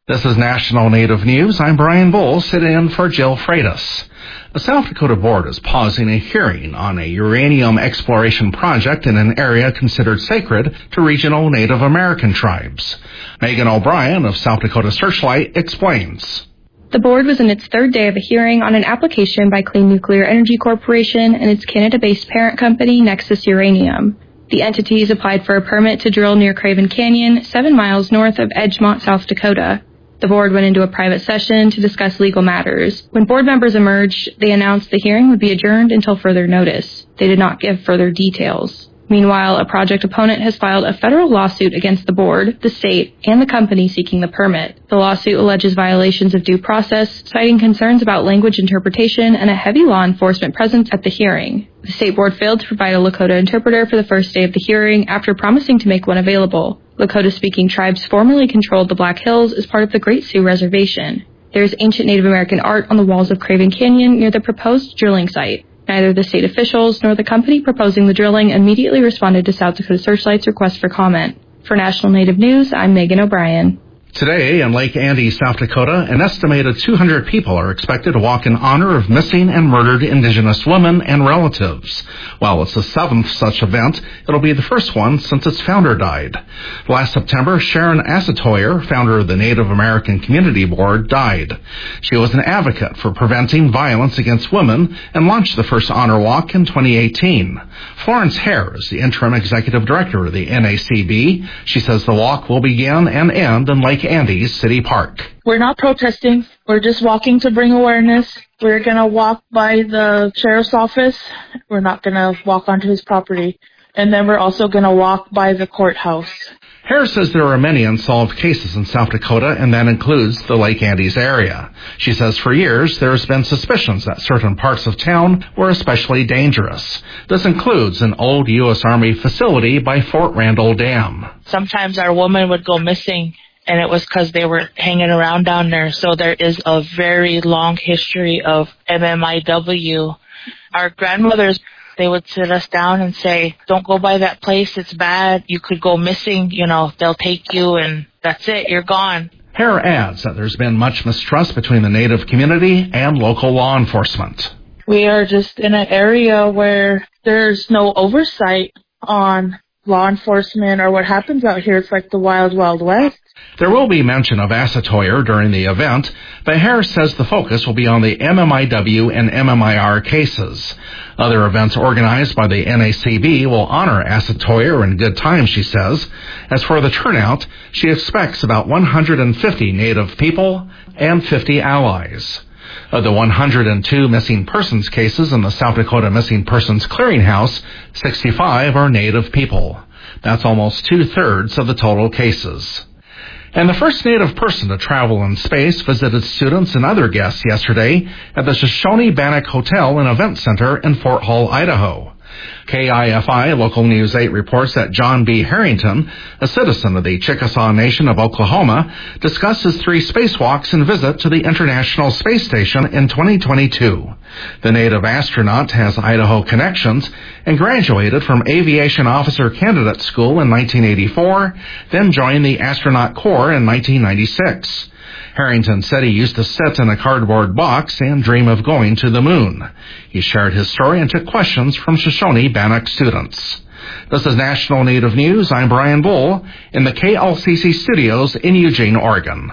This is National Native News. I'm Brian Bull, sitting in for Jill Freitas. The South Dakota Board is pausing a hearing on a uranium exploration project in an area considered sacred to regional Native American tribes. Megan O'Brien of South Dakota Searchlight explains. The board was in its third day of a hearing on an application by Clean Nuclear Energy Corporation and its Canada-based parent company, Nexus Uranium. The entities applied for a permit to drill near Craven Canyon, 7 miles north of Edgemont, South Dakota. The board went into a private session to discuss legal matters. When board members emerged, they announced the hearing would be adjourned until further notice. They did not give further details. Meanwhile, a project opponent has filed a federal lawsuit against the board, the state, and the company seeking the permit. The lawsuit alleges violations of due process, citing concerns about language interpretation and a heavy law enforcement presence at the hearing. The state board failed to provide a Lakota interpreter for the first day of the hearing after promising to make one available. Lakota-speaking tribes formerly controlled the Black Hills as part of the Great Sioux Reservation. There is ancient Native American art on the walls of Craven Canyon near the proposed drilling site. Neither the state officials nor the company proposing the drilling immediately responded to South Dakota Searchlight's request for comment. For National Native News, I'm Megan O'Brien. Today in Lake Andy, South Dakota, an estimated 200 people are expected to walk in honor of missing and murdered Indigenous women and relatives. While it's the 7th such event, it'll be the first one since its founder died. Last September, Sharon Asatoyer, founder of the Native American Community Board, died. She was an advocate for preventing violence against women and launched the first honor walk in 2018. Florence Hare is the interim executive director of the NACB. She says the walk will begin and end in Lake Andy's City Park. We're not protesting. We're just walking to bring awareness. We're going to walk by the sheriff's office. We're not going to walk onto his property. And then we're also going to walk by the courthouse. Harris says there are many unsolved cases in South Dakota, and that includes the Lake Andes area. She says for years there has been suspicions that certain parts of town were especially dangerous. This includes an old U.S. Army facility by Fort Randall Dam. Sometimes our women would go missing, and it was because they were hanging around down there. So there is a very long history of MMIW. Our grandmothers, they would sit us down and say, don't go by that place, it's bad. You could go missing, they'll take you and that's it, you're gone. Hare adds that there's been much mistrust between the Native community and local law enforcement. We are just in an area where there's no oversight on law enforcement or what happens out here. It's like the wild, wild west. There will be mention of Asatoyer during the event, but Harris says the focus will be on the MMIW and MMIR cases. Other events organized by the NACB will honor Asatoyer in good time, she says. As for the turnout, she expects about 150 Native people and 50 allies. Of the 102 missing persons cases in the South Dakota Missing Persons Clearinghouse, 65 are Native people. That's almost 2/3 of the total cases. And the first Native person to travel in space visited students and other guests yesterday at the Shoshone-Bannock Hotel and Event Center in Fort Hall, Idaho. KIFI Local News 8 reports that John B. Harrington, a citizen of the Chickasaw Nation of Oklahoma, discussed his 3 spacewalks and visit to the International Space Station in 2022. The Native astronaut has Idaho connections and graduated from Aviation Officer Candidate School in 1984, then joined the Astronaut Corps in 1996. Harrington said he used to sit in a cardboard box and dream of going to the moon. He shared his story and took questions from Shoshone-Bannock students. This is National Native News. I'm Brian Bull in the KLCC studios in Eugene, Oregon.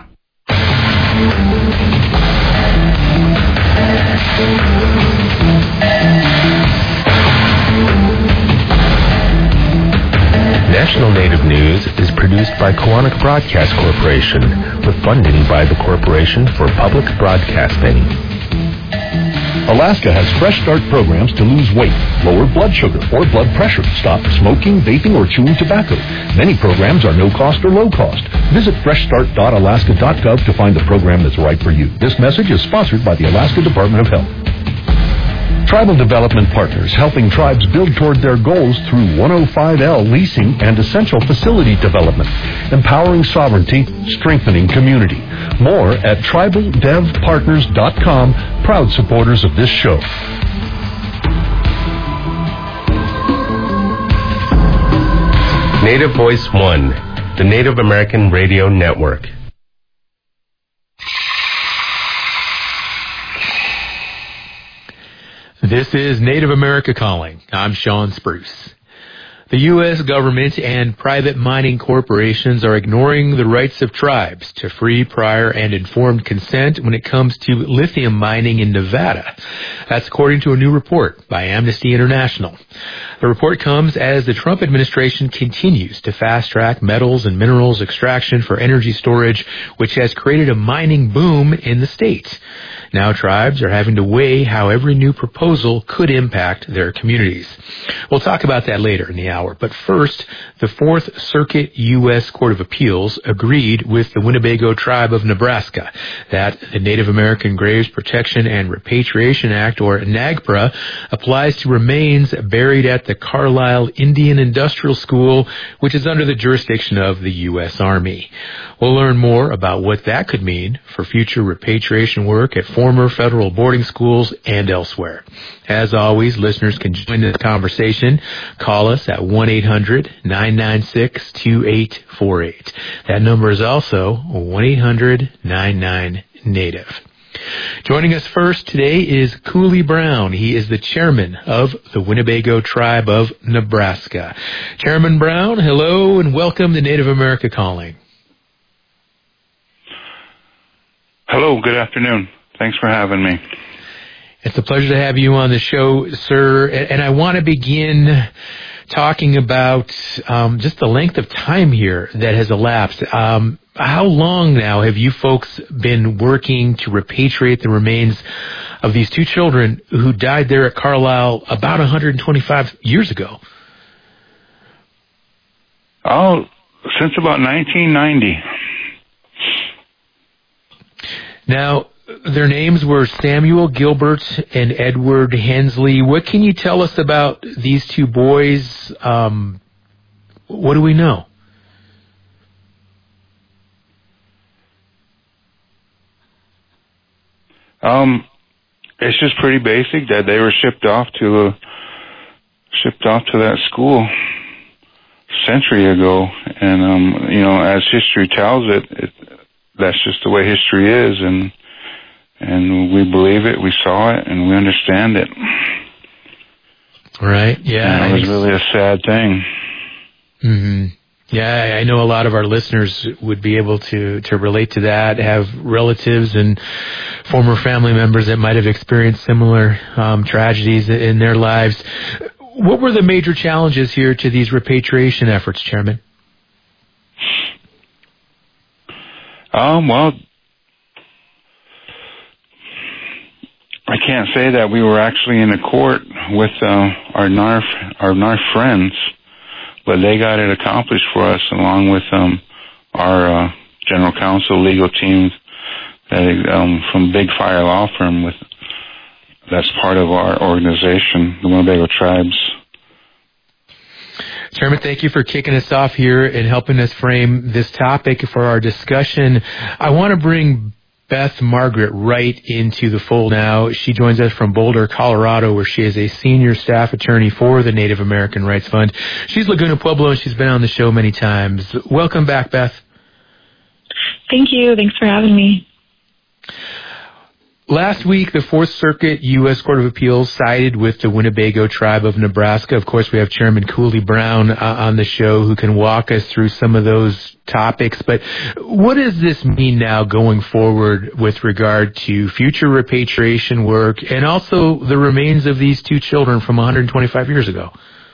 National Native News is produced by Koahnic Broadcast Corporation with funding by the Corporation for Public Broadcasting. Alaska has Fresh Start programs to lose weight, lower blood sugar or blood pressure, stop smoking, vaping, or chewing tobacco. Many programs are no cost or low cost. Visit freshstart.alaska.gov to find the program that's right for you. This message is sponsored by the Alaska Department of Health. Tribal Development Partners, helping tribes build toward their goals through 105L leasing and essential facility development, empowering sovereignty, strengthening community. More at tribaldevpartners.com, proud supporters of this show. Native Voice One, the Native American Radio Network. This is Native America Calling. I'm Sean Spruce. The U.S. government and private mining corporations are ignoring the rights of tribes to free, prior, and informed consent when it comes to lithium mining in Nevada. That's according to a new report by Amnesty International. The report comes as the Trump administration continues to fast-track metals and minerals extraction for energy storage, which has created a mining boom in the state. Now tribes are having to weigh how every new proposal could impact their communities. We'll talk about that later in the hour. But first, the Fourth Circuit U.S. Court of Appeals agreed with the Winnebago Tribe of Nebraska that the Native American Graves Protection and Repatriation Act, or NAGPRA, applies to remains buried at the Carlisle Indian Industrial School, which is under the jurisdiction of the U.S. Army. We'll learn more about what that could mean for future repatriation work at former federal boarding schools and elsewhere. As always, listeners can join the conversation. Call us at 1-800-996-2848. That number is also 1-800-99-NATIVE. Joining us first today is Cooley Brown. He is the chairman of the Winnebago Tribe of Nebraska. Chairman Brown, hello and welcome to Native America Calling. Hello, good afternoon. Thanks for having me. It's a pleasure to have you on the show, sir. And I want to begin talking about just the length of time here that has elapsed. How long now have you folks been working to repatriate the remains of these two children who died there at Carlisle about 125 years ago? Oh, since about 1990. Now, their names were Samuel Gilbert and Edward Hensley. What can you tell us about these two boys? What do we know? It's just pretty basic that they were shipped off to that school a century ago, and as history tells it, that's just the way history is, and we believe it, we saw it, and we understand it. Right, yeah. And it was really a sad thing. Mm-hmm. Yeah, I know a lot of our listeners would be able to relate to that, have relatives and former family members that might have experienced similar tragedies in their lives. What were the major challenges here to these repatriation efforts, Chairman? Well, I can't say that we were actually in a court with our NARF friends, but they got it accomplished for us along with our general counsel, legal team from Big Fire Law Firm. That's part of our organization, the Winnebago Tribes. Chairman, thank you for kicking us off here and helping us frame this topic for our discussion. I want to bring Beth Margaret right into the fold now. She joins us from Boulder, Colorado, where she is a senior staff attorney for the Native American Rights Fund. She's Laguna Pueblo, and she's been on the show many times. Welcome back, Beth. Thank you. Thanks for having me. Last week, the Fourth Circuit U.S. Court of Appeals sided with the Winnebago Tribe of Nebraska. Of course, we have Chairman Cooley Brown on the show who can walk us through some of those topics. But what does this mean now going forward with regard to future repatriation work and also the remains of these two children from 125 years ago?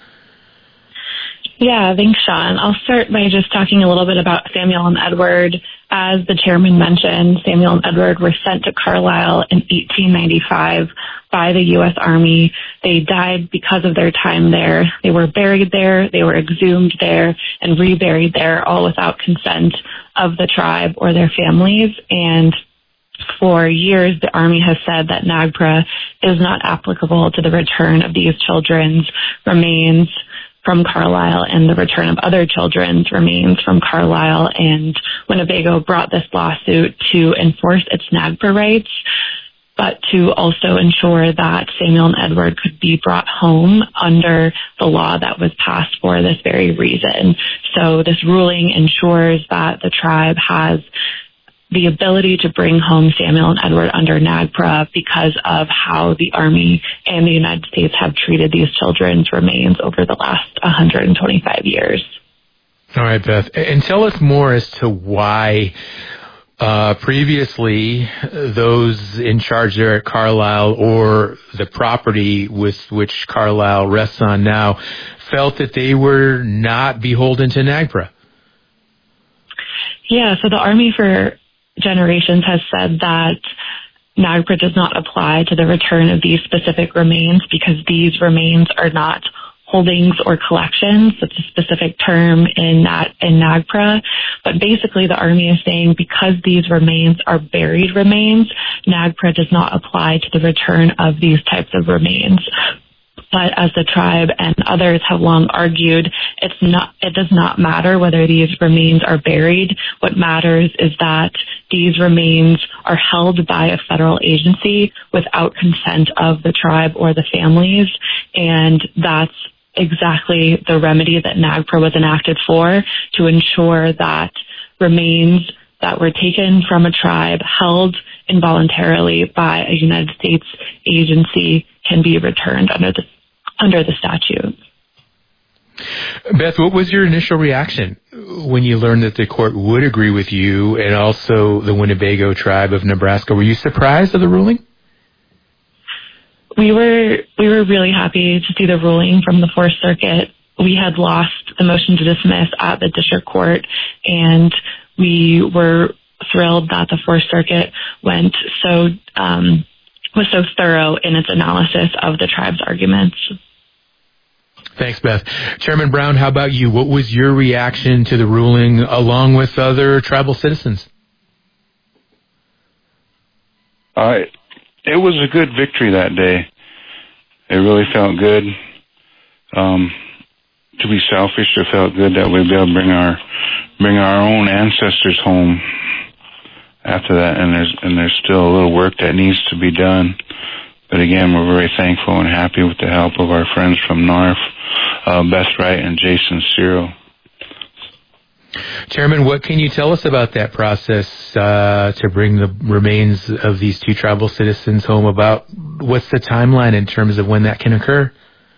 Yeah, thanks, Sean. I'll start by just talking a little bit about Samuel and Edward. As the chairman mentioned, Samuel and Edward were sent to Carlisle in 1895 by the U.S. Army. They died because of their time there. They were buried there, they were exhumed there, and reburied there, all without consent of the tribe or their families. And for years, the Army has said that NAGPRA is not applicable to the return of these children's remains from Carlisle and the return of other children's remains from Carlisle. And Winnebago brought this lawsuit to enforce its NAGPRA rights, but to also ensure that Samuel and Edward could be brought home under the law that was passed for this very reason. So this ruling ensures that the tribe has the ability to bring home Samuel and Edward under NAGPRA because of how the Army and the United States have treated these children's remains over the last 125 years. All right, Beth. And tell us more as to why previously those in charge there at Carlisle, or the property with which Carlisle rests on now, felt that they were not beholden to NAGPRA. Yeah, so the Army for generations has said that NAGPRA does not apply to the return of these specific remains because these remains are not holdings or collections. That's a specific term in NAGPRA. But basically the Army is saying because these remains are buried remains, NAGPRA does not apply to the return of these types of remains. But as the tribe and others have long argued, it does not matter whether these remains are buried. What matters is that these remains are held by a federal agency without consent of the tribe or the families, and that's exactly the remedy that NAGPRA was enacted for, to ensure that remains that were taken from a tribe, held involuntarily by a United States agency, can be returned under the statute. Beth, what was your initial reaction when you learned that the court would agree with you and also the Winnebago tribe of Nebraska? Were you surprised at the ruling? We were really happy to see the ruling from the Fourth Circuit. We had lost the motion to dismiss at the district court, and we were thrilled that the Fourth Circuit was so thorough in its analysis of the tribe's arguments. Thanks, Beth. Chairman Brown, how about you? What was your reaction to the ruling along with other tribal citizens? It was a good victory that day. It really felt good. To be selfish, it felt good that we'd be able to bring our own ancestors home after that, and there's still a little work that needs to be done. But again, we're very thankful and happy with the help of our friends from NARF, Beth Wright and Jason Cyril. Chairman, what can you tell us about that process to bring the remains of these two tribal citizens home? About what's the timeline in terms of when that can occur?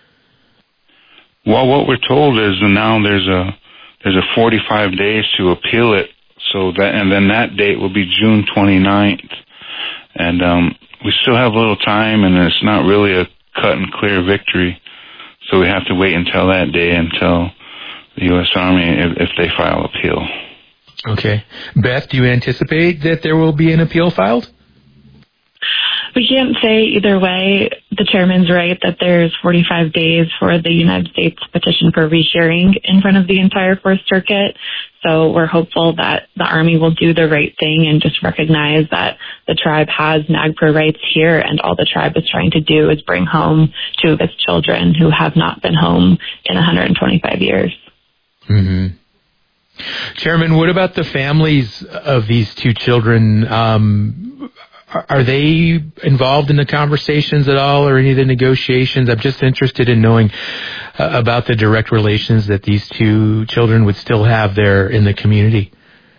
Well, what we're told is now there's a 45 days to appeal it, and then that date will be June 29th, and we still have a little time, and it's not really a cut and clear victory, so we have to wait until that day until the U.S. Army, if they file appeal. Okay. Beth, do you anticipate that there will be an appeal filed? We can't say either way. The chairman's right that there's 45 days for the United States petition for rehearing in front of the entire Fourth Circuit. So we're hopeful that the Army will do the right thing and just recognize that the tribe has NAGPRA rights here, and all the tribe is trying to do is bring home two of its children who have not been home in 125 years. Mm-hmm. Chairman, what about the families of these two children? Are they involved in the conversations at all, or any of the negotiations? I'm just interested in knowing about the direct relations that these two children would still have there in the community.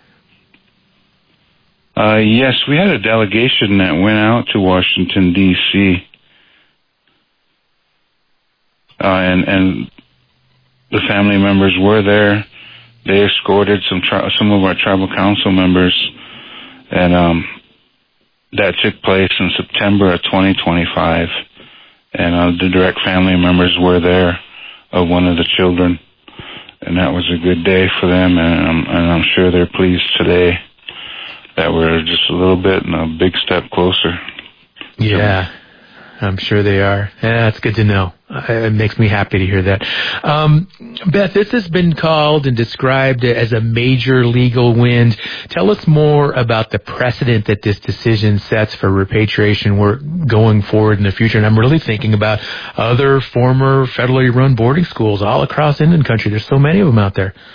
Yes, we had a delegation that went out to Washington, D.C., and the family members were there. They escorted some of our tribal council members, and that took place in September of 2025, and the direct family members were there of one of the children, and that was a good day for them, and I'm sure they're pleased today that we're just a little bit and a big step closer. Yeah, I'm sure they are. Yeah, that's good to know. It makes me happy to hear that. Beth, this has been called and described as a major legal win. Tell us more about the precedent that this decision sets for repatriation work going forward in the future. And I'm really thinking about other former federally run boarding schools all across Indian country. There's so many of them out there.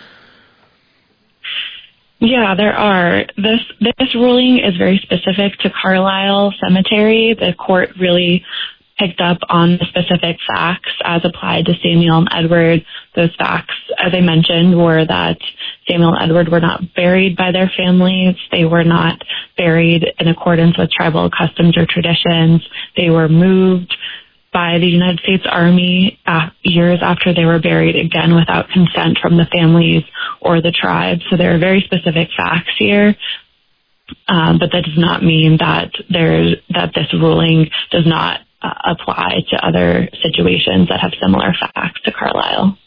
Yeah, there are. This ruling is very specific to Carlisle Cemetery. The court really picked up on the specific facts as applied to Samuel and Edward. Those facts, as I mentioned, were that Samuel and Edward were not buried by their families. They were not buried in accordance with tribal customs or traditions. They were moved by the United States Army years after they were buried, again without consent from the families or the tribe. So there are very specific facts here. But that does not mean that this ruling does not apply to other situations that have similar facts to Carlisle.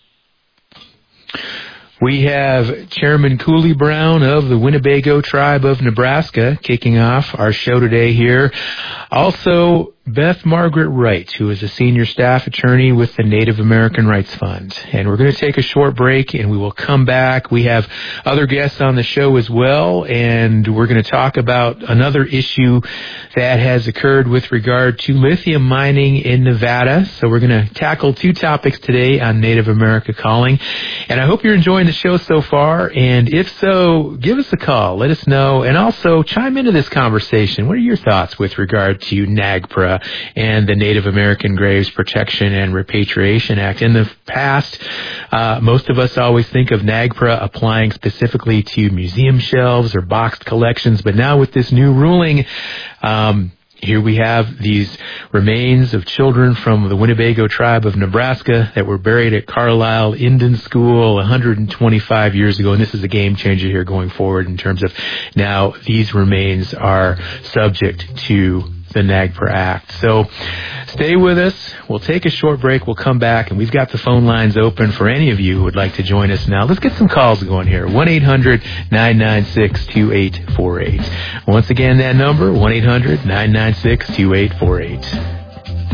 We have Chairman Cooley Brown of the Winnebago Tribe of Nebraska kicking off our show today here. Also, Beth Margaret Wright, who is a senior staff attorney with the Native American Rights Fund. And we're going to take a short break, and we will come back. We have other guests on the show as well, and we're going to talk about another issue that has occurred with regard to lithium mining in Nevada. So we're going to tackle two topics today on Native America Calling. And I hope you're enjoying the show so far. And if so, give us a call. Let us know. And also chime into this conversation. What are your thoughts with regard to NAGPRA and the Native American Graves Protection and Repatriation Act? In the past, most of us always think of NAGPRA applying specifically to museum shelves or boxed collections, but now with this new ruling, here we have these remains of children from the Winnebago Tribe of Nebraska that were buried at Carlisle Indian School 125 years ago. And this is a game changer here going forward in terms of now these remains are subject to the NAGPRA Act. So stay with us. We'll take a short break. We'll come back, and we've got the phone lines open for any of you who would like to join us now. Let's get some calls going here. 1-800-996-2848. Once again, that number, 1-800-996-2848.